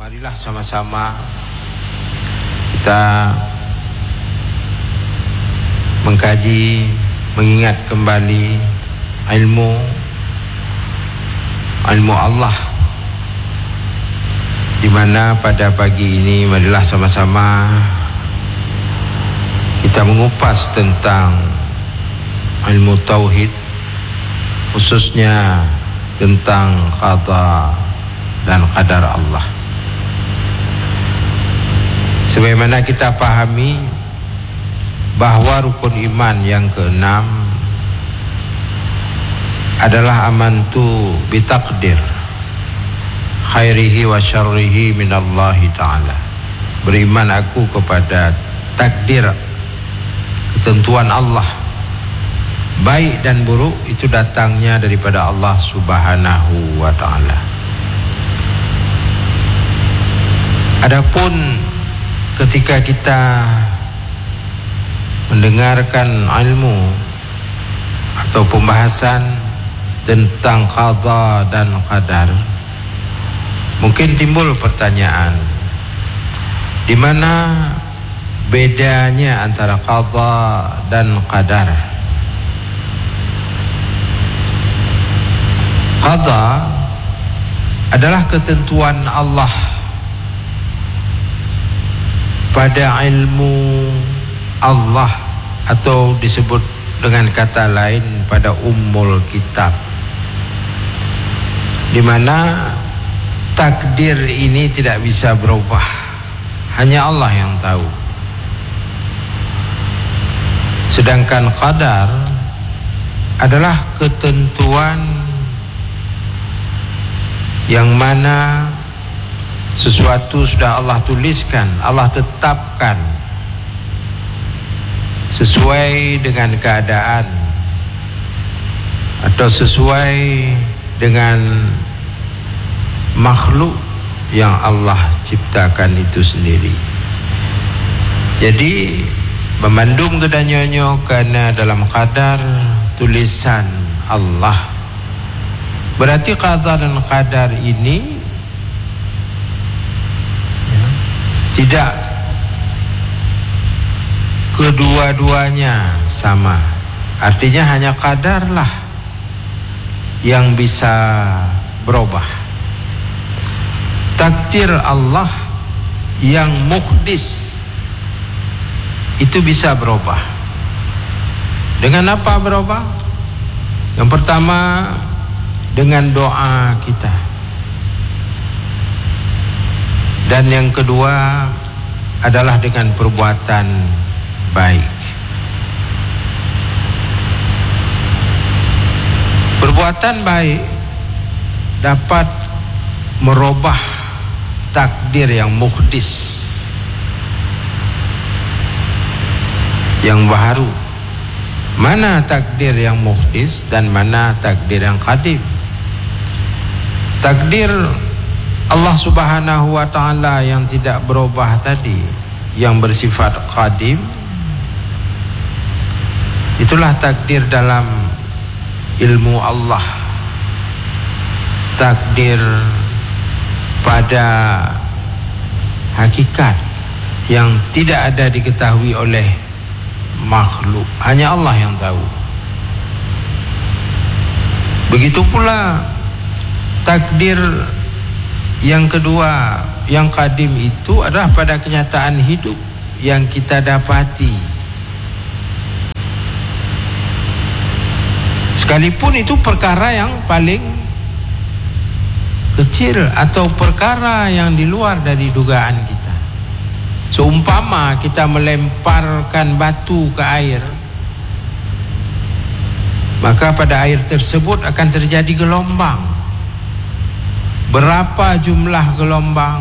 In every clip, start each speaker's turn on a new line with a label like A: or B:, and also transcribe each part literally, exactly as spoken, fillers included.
A: marilah sama-sama kita mengkaji, mengingat kembali ilmu ilmu Allah, di mana pada pagi ini marilah sama-sama kita mengupas tentang ilmu tauhid, khususnya tentang qada dan qadar Allah. Sebagaimana kita pahami bahwa rukun iman yang keenam adalah amantu bitaqdir khairihi wa syarrihi minallahi ta'ala. Beriman aku kepada takdir, ketentuan Allah, baik dan buruk itu datangnya daripada Allah subhanahu wa ta'ala. Adapun ketika kita mendengarkan ilmu atau pembahasan tentang qada dan qadar, mungkin timbul pertanyaan, di mana bedanya antara qada dan qadar? Qada adalah ketentuan Allah pada ilmu Allah, atau disebut dengan kata lain pada ummul kitab, di mana takdir ini tidak bisa berubah, hanya Allah yang tahu. Sedangkan qadar adalah ketentuan yang mana sesuatu sudah Allah tuliskan, Allah tetapkan sesuai dengan keadaan atau sesuai dengan makhluk yang Allah ciptakan itu sendiri. Jadi memandum kedanyonyo karena dalam qadar tulisan Allah. Berarti qada dan qadar ini tidak kedua-duanya sama. Artinya hanya qadarlah yang bisa berubah. Takdir Allah yang muhdis itu bisa berubah. Dengan apa berubah? Yang pertama, dengan doa kita. Dan yang kedua adalah dengan perbuatan baik. Perbuatan baik dapat merubah takdir yang muhdis, yang baru. Mana takdir yang muhdis dan mana takdir yang qadim? Takdir Allah subhanahu wa ta'ala yang tidak berubah tadi, yang bersifat qadim, itulah takdir dalam ilmu Allah. Takdir pada hakikat yang tidak ada diketahui oleh makhluk, hanya Allah yang tahu. Begitu pula takdir yang kedua, yang qadim itu adalah pada kenyataan hidup yang kita dapati. Sekalipun itu perkara yang paling kecil atau perkara yang di luar dari dugaan kita. Seumpama kita melemparkan batu ke air, maka pada air tersebut akan terjadi gelombang. Berapa jumlah gelombang?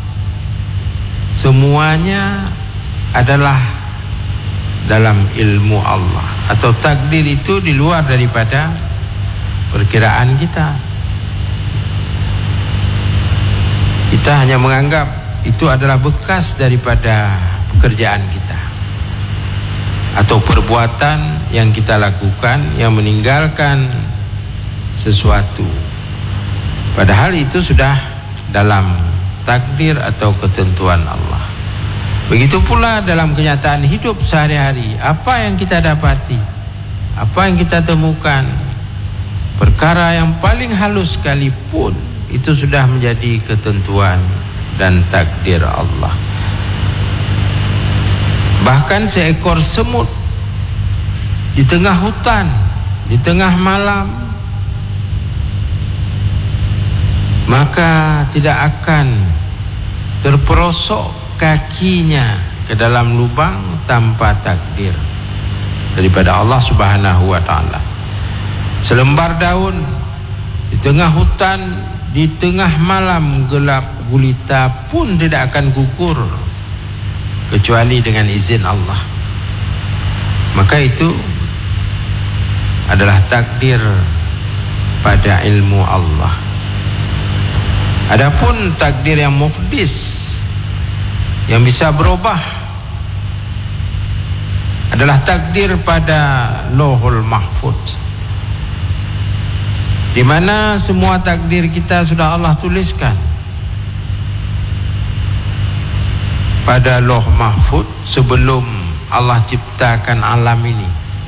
A: Semuanya adalah dalam ilmu Allah, atau takdir itu di luar daripada perkiraan kita. Kita hanya menganggap itu adalah bekas daripada pekerjaan kita atau perbuatan yang kita lakukan yang meninggalkan sesuatu. Padahal itu sudah dalam takdir atau ketentuan Allah. Begitu pula dalam kenyataan hidup sehari-hari, apa yang kita dapati, apa yang kita temukan, perkara yang paling halus sekalipun itu sudah menjadi ketentuan dan takdir Allah. Bahkan seekor semut di tengah hutan, di tengah malam, maka tidak akan terperosok kakinya ke dalam lubang tanpa takdir daripada Allah Subhanahu wa ta'ala. Selembar daun di tengah hutan, di tengah malam gelap gulita pun tidak akan gugur kecuali dengan izin Allah. Maka itu adalah takdir pada ilmu Allah. Adapun takdir yang muhdis, yang bisa berubah, adalah takdir pada Lauhul Mahfuz, di mana semua takdir kita sudah Allah tuliskan pada Lauh Mahfuz sebelum Allah ciptakan alam ini.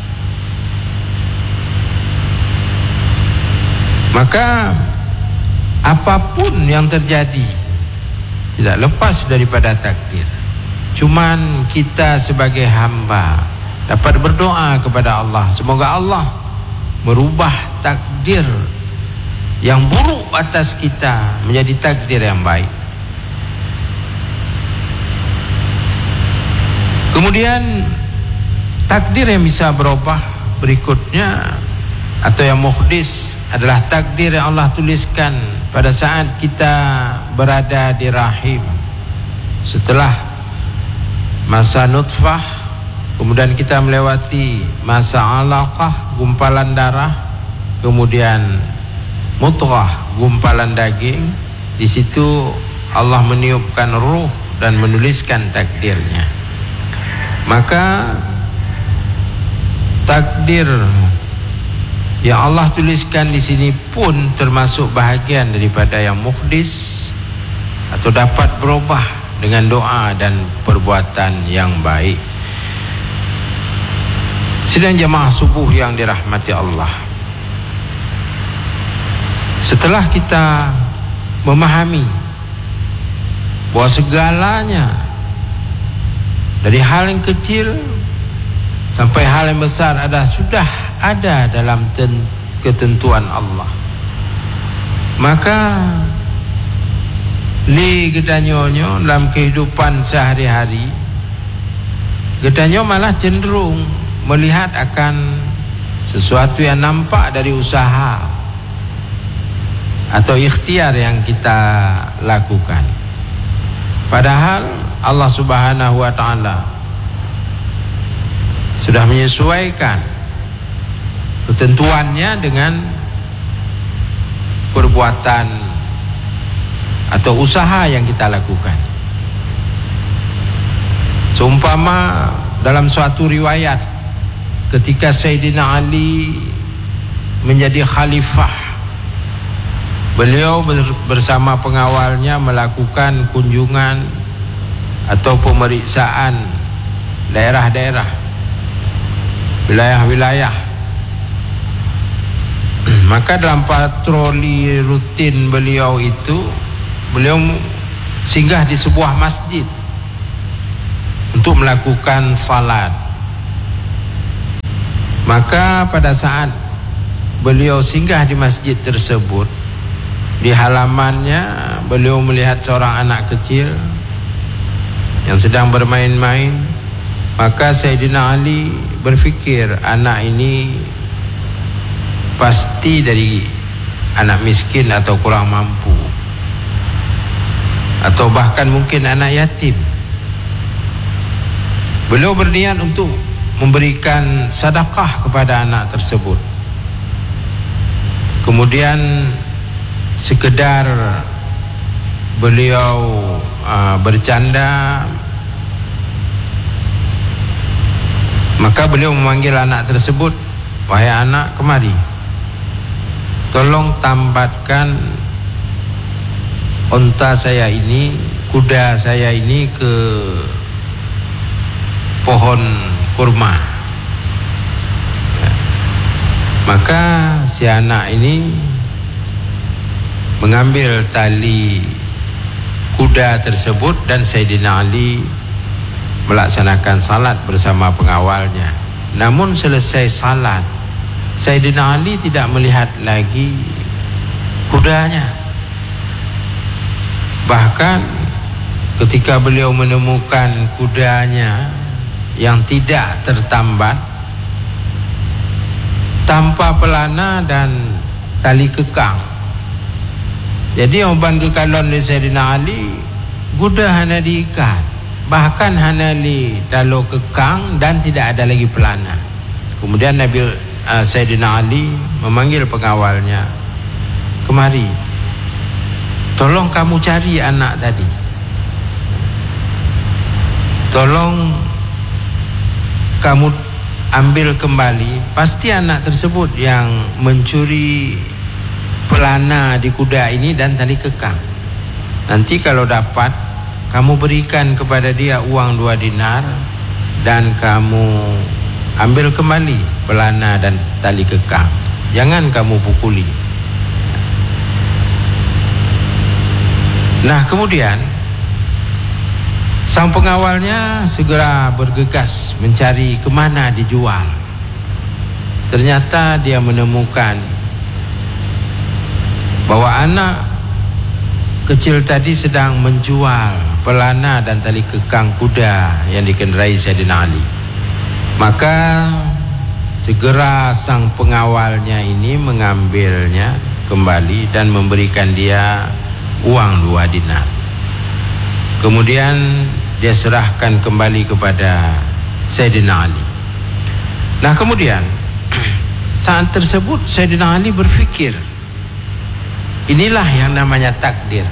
A: Maka apapun yang terjadi tidak lepas daripada takdir. Cuman kita sebagai hamba dapat berdoa kepada Allah, semoga Allah merubah takdir yang buruk atas kita menjadi takdir yang baik. Kemudian takdir yang bisa berubah berikutnya atau yang muhdis adalah takdir yang Allah tuliskan pada saat kita berada di rahim. Setelah masa nutfah, kemudian kita melewati masa alaqah, gumpalan darah, kemudian mudghah, gumpalan daging. Di situ Allah meniupkan ruh dan menuliskan takdirnya. Maka takdir yang Allah tuliskan di sini pun termasuk bahagian daripada yang muhdis atau dapat berubah dengan doa dan perbuatan yang baik. Sidang jemaah subuh yang dirahmati Allah, setelah kita memahami bahwa segalanya dari hal yang kecil sampai hal yang besar ada sudah ada dalam ten, ketentuan Allah, maka li gedanyonyo dalam kehidupan sehari-hari, gedanyo malah cenderung melihat akan sesuatu yang nampak dari usaha atau ikhtiar yang kita lakukan. Padahal Allah Subhanahu wa ta'ala sudah menyesuaikan ketentuannya dengan perbuatan atau usaha yang kita lakukan. Seumpama dalam suatu riwayat ketika Sayyidina Ali menjadi khalifah, beliau bersama pengawalnya melakukan kunjungan atau pemeriksaan daerah-daerah, wilayah-wilayah. Maka dalam patroli rutin beliau itu, beliau singgah di sebuah masjid untuk melakukan salat. Maka pada saat beliau singgah di masjid tersebut, di halamannya beliau melihat seorang anak kecil yang sedang bermain-main. Maka Sayyidina Ali berfikir, anak ini pasti dari anak miskin atau kurang mampu, atau bahkan mungkin anak yatim. Beliau berniat untuk memberikan sedekah kepada anak tersebut. Kemudian sekedar beliau uh, bercanda, maka beliau memanggil anak tersebut, wahai anak, kemari, tolong tambatkan onta saya ini, kuda saya ini ke pohon kurma. Ya. Maka si anak ini mengambil tali kuda tersebut dan Sayyidina Ali melaksanakan salat bersama pengawalnya. Namun selesai salat, Sayyidina Ali tidak melihat lagi kudanya. Bahkan ketika beliau menemukan kudanya yang tidak tertambat, tanpa pelana dan tali kekang. Jadi oban kekalon di Sayyidina Ali, kuda hanya diikat, bahkan hanya di dalo kekang dan tidak ada lagi pelana. Kemudian Nabi uh, Sayyidina Ali memanggil pengawalnya, kemari, tolong kamu cari anak tadi, tolong kamu ambil kembali, pasti anak tersebut yang mencuri pelana di kuda ini dan tali kekang. Nanti kalau dapat, kamu berikan kepada dia uang dua dinar dan kamu ambil kembali pelana dan tali kekang. Jangan kamu pukuli. Nah, kemudian sang pengawalnya segera bergegas mencari kemana dijual. Ternyata dia menemukan bahwa anak kecil tadi sedang menjual pelana dan tali kekang kuda yang dikendarai Sayyidina Ali. Maka segera sang pengawalnya ini mengambilnya kembali dan memberikan dia uang dua dinar. Kemudian dia serahkan kembali kepada Sayyidina Ali. Nah, kemudian saat tersebut Sayyidina Ali berfikir, inilah yang namanya takdir.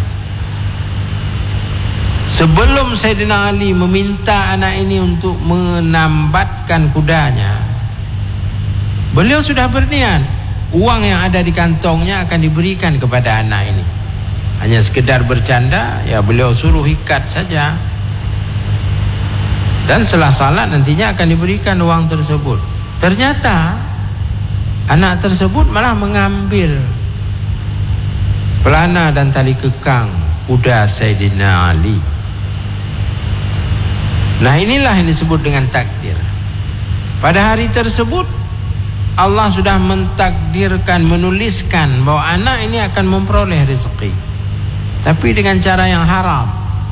A: Sebelum Sayyidina Ali meminta anak ini untuk menambatkan kudanya, beliau sudah berniat uang yang ada di kantongnya akan diberikan kepada anak ini. Hanya sekedar bercanda, ya beliau suruh ikat saja. Dan setelah salat nantinya akan diberikan uang tersebut. Ternyata anak tersebut malah mengambil pelana dan tali kekang kuda Sayyidina Ali. Nah, inilah yang disebut dengan takdir. Pada hari tersebut Allah sudah mentakdirkan, menuliskan bahwa anak ini akan memperoleh rezeki, tapi dengan cara yang haram.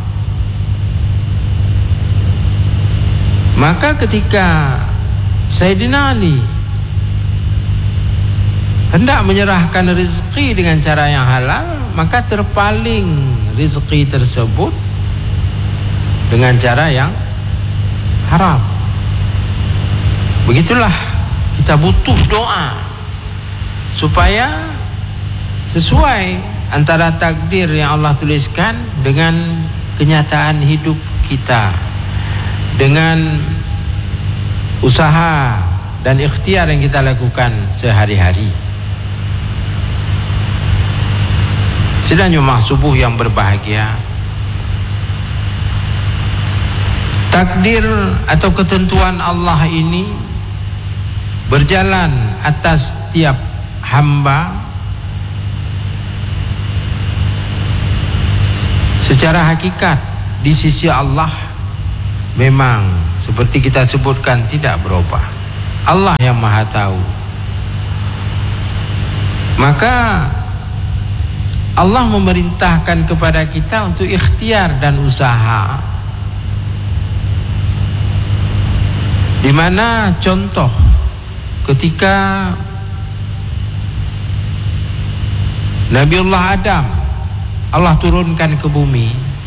A: Maka ketika Sayyidina Ali hendak menyerahkan rezeki dengan cara yang halal, maka terpaling rezeki tersebut dengan cara yang haram. Begitulah kita butuh doa supaya sesuai antara takdir yang Allah tuliskan dengan kenyataan hidup kita, dengan usaha dan ikhtiar yang kita lakukan sehari-hari. Sidang Jumat subuh yang berbahagia, takdir atau ketentuan Allah ini berjalan atas tiap hamba secara hakikat di sisi Allah memang seperti kita sebutkan tidak berubah. Allah yang Maha Tahu. Maka Allah memerintahkan kepada kita untuk ikhtiar dan usaha, di mana contoh ketika Nabiullah Adam Allah turunkan ke bumi,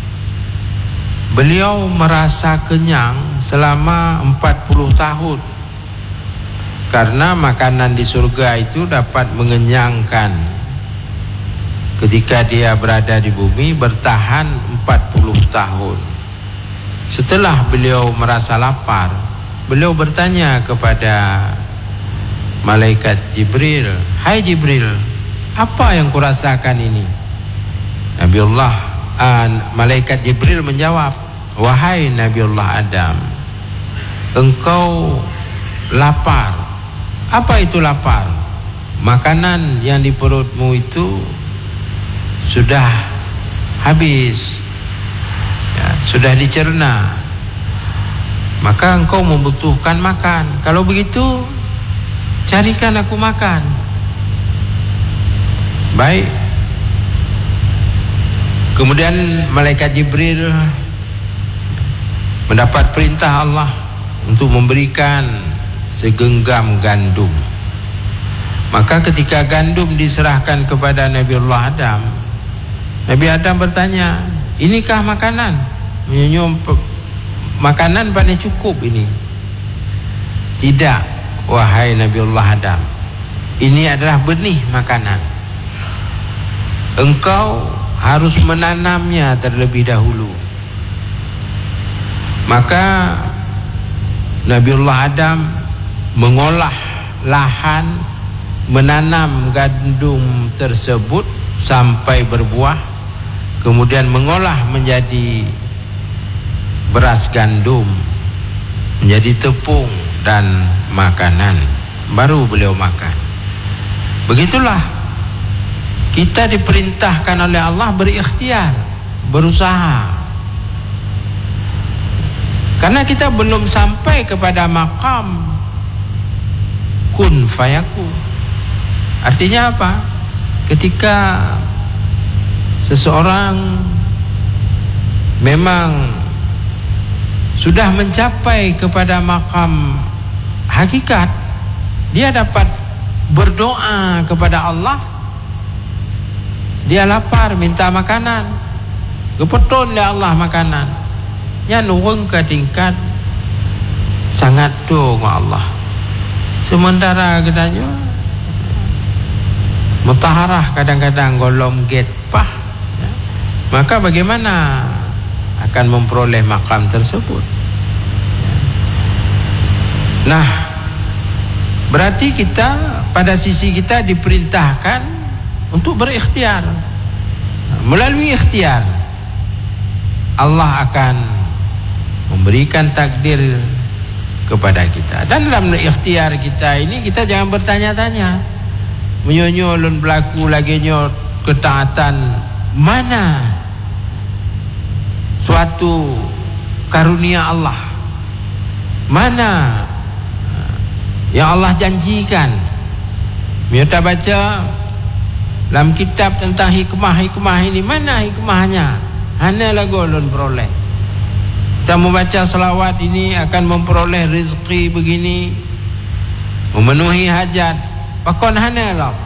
A: beliau merasa kenyang selama empat puluh tahun karena makanan di surga itu dapat mengenyangkan. Ketika dia berada di bumi bertahan empat puluh tahun. Setelah beliau merasa lapar, beliau bertanya kepada malaikat Jibril, "Hai Jibril, apa yang kurasakan ini?" Nabiullah uh, malaikat Jibril menjawab, wahai Nabiullah Adam, engkau lapar. Apa itu lapar? Makanan yang di perutmu itu sudah habis, ya, sudah dicerna, maka engkau membutuhkan makan. Kalau begitu, carikan aku makan. Baik. Kemudian malaikat Jibril mendapat perintah Allah untuk memberikan segenggam gandum. Maka ketika gandum diserahkan kepada Nabiullah Adam, Nabi Adam bertanya, inikah makanan? Menyunyum makanan pada cukup ini? Tidak, wahai Nabiullah Adam, ini adalah benih makanan. Engkau harus menanamnya terlebih dahulu. Maka Nabiullah Adam mengolah lahan, menanam gandum tersebut sampai berbuah, kemudian mengolah menjadi beras gandum, menjadi tepung dan makanan, baru beliau makan. Begitulah kita diperintahkan oleh Allah berikhtiar, berusaha. Karena kita belum sampai kepada maqam kun fayakun. Artinya apa? Ketika seseorang memang sudah mencapai kepada maqam hakikat, dia dapat berdoa kepada Allah. Dia lapar, minta makanan, kepeton oleh Allah makanan, nya nurung ke tingkat sangat dong Allah. Sementara katanya mutaharah kadang-kadang golom get pah, ya. Maka bagaimana akan memperoleh makam tersebut? Nah, berarti kita pada sisi kita diperintahkan untuk berikhtiar. Melalui ikhtiar Allah akan memberikan takdir kepada kita. Dan dalam ikhtiar kita ini kita jangan bertanya-tanya, menyonyo lun berlaku lagi nyo ketaatan, mana suatu karunia Allah, mana yang Allah janjikan. Kita baca dalam kitab tentang hikmah-hikmah ini, mana hikmahnya? Hanya lagu ulun peroleh. Kita membaca selawat ini akan memperoleh rezeki begini, memenuhi hajat, pakon hanya lah.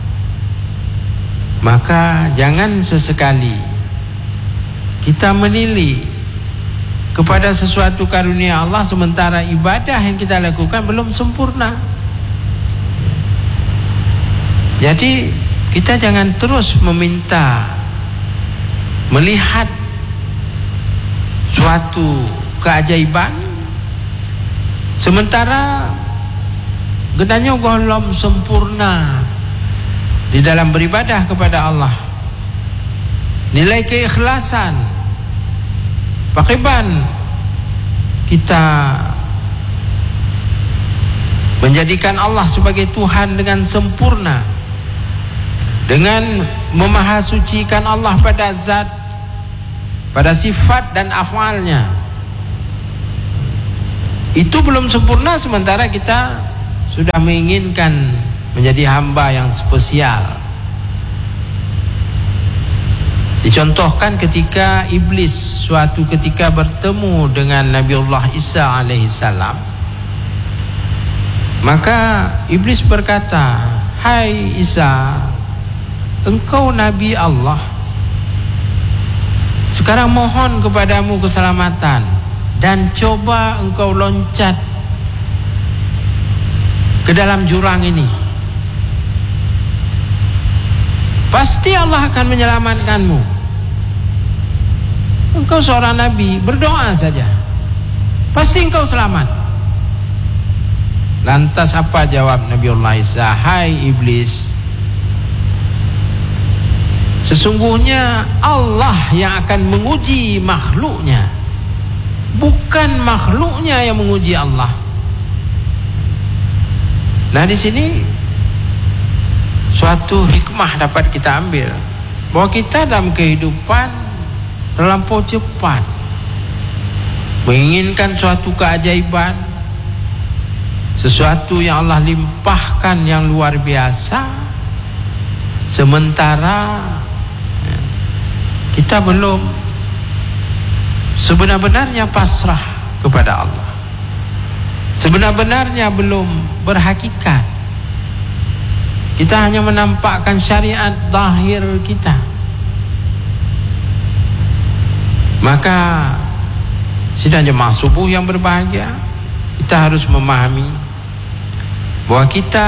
A: Maka jangan sesekali kita menilai kepada sesuatu karunia Allah sementara ibadah yang kita lakukan belum sempurna. Jadi kita jangan terus meminta melihat suatu keajaiban sementara gedanya golom sempurna di dalam beribadah kepada Allah. Nilai keikhlasan, pakiban kita menjadikan Allah sebagai Tuhan dengan sempurna, dengan memahasucikan Allah pada zat, pada sifat dan afalnya. Itu belum sempurna sementara kita sudah menginginkan menjadi hamba yang spesial. Dicontohkan ketika iblis suatu ketika bertemu dengan Nabiullah Isa alaihi salam, maka iblis berkata, hai Isa, engkau Nabi Allah, sekarang mohon kepadamu keselamatan dan coba engkau loncat ke dalam jurang ini, pasti Allah akan menyelamatkanmu. Engkau seorang Nabi, berdoa saja, pasti engkau selamat. Lantas apa jawab Nabiullah Isa? Hai iblis, Sesungguhnya Allah yang akan menguji makhluknya, bukan makhluknya yang menguji Allah. Nah, di sini suatu hikmah dapat kita ambil, bahwa kita dalam kehidupan terlampau cepat menginginkan suatu keajaiban, sesuatu yang Allah limpahkan yang luar biasa, sementara kita belum sebenar-benarnya pasrah kepada Allah, sebenar-benarnya belum berhakikat. Kita hanya menampakkan syariat zahir kita. Maka sidang jemaah subuh yang berbahagia, kita harus memahami bahwa kita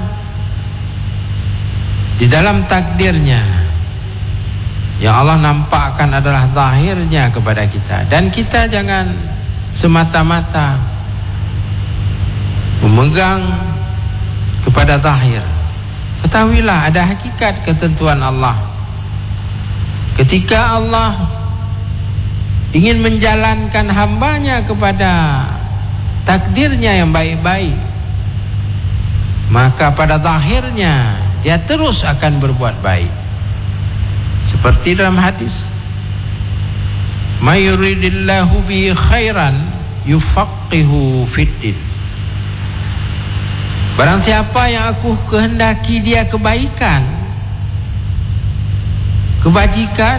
A: di dalam takdirnya yang Allah nampakkan adalah zahirnya kepada kita, dan kita jangan semata-mata memegang kepada zahir. Ketahuilah ada hakikat ketentuan Allah. Ketika Allah ingin menjalankan hambanya kepada takdirnya yang baik-baik, maka pada zahirnya dia terus akan berbuat baik. Seperti dalam hadis, may yuridillahu bi khairan yufaqihu fiddin. Barang siapa yang aku kehendaki dia kebaikan, kebajikan,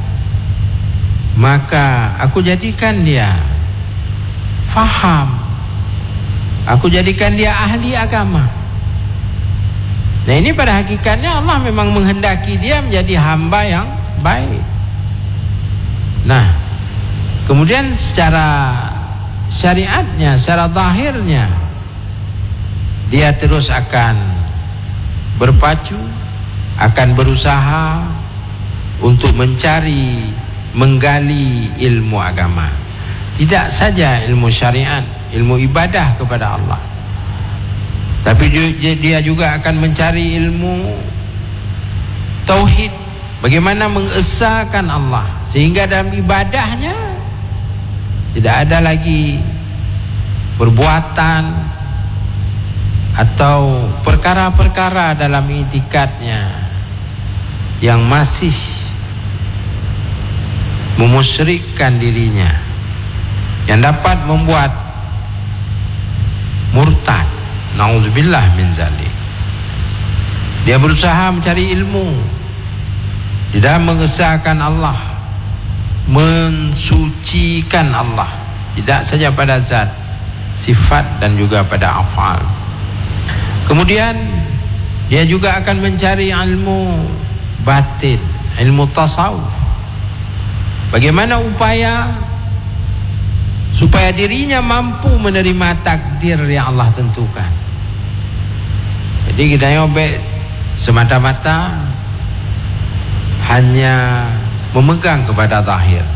A: maka aku jadikan dia faham, aku jadikan dia ahli agama. Nah, ini pada hakikatnya Allah memang menghendaki dia menjadi hamba yang baik. Nah, kemudian secara syariatnya, secara zahirnya, dia terus akan berpacu, akan berusaha untuk mencari, menggali ilmu agama. Tidak saja ilmu syariat, ilmu ibadah kepada Allah, tapi dia juga akan mencari ilmu tauhid, bagaimana mengesahkan Allah, sehingga dalam ibadahnya tidak ada lagi perbuatan atau perkara-perkara dalam i'tikadnya yang masih memusyrikkan dirinya, yang dapat membuat murtad. Na'udzubillah min zalik. Dia berusaha mencari ilmu di dalam mengesahkan Allah, mensucikan Allah, tidak saja pada zat, sifat, dan juga pada afal. Kemudian dia juga akan mencari ilmu batin, ilmu tasawuf. Bagaimana upaya supaya dirinya mampu menerima takdir yang Allah tentukan. Jadi kita nyobek semata-mata hanya memegang kepada zahir,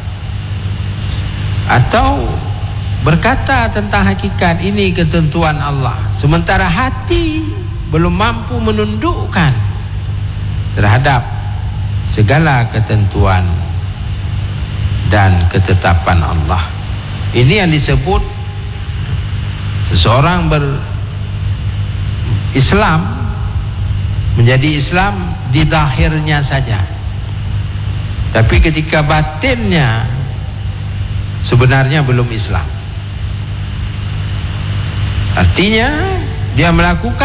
A: atau berkata tentang hakikat ini ketentuan Allah, sementara hati belum mampu menundukkan terhadap segala ketentuan dan ketetapan Allah. Ini yang disebut seseorang berislam menjadi Islam di zahirnya saja, tapi ketika batinnya sebenarnya belum Islam. Artinya dia melakukan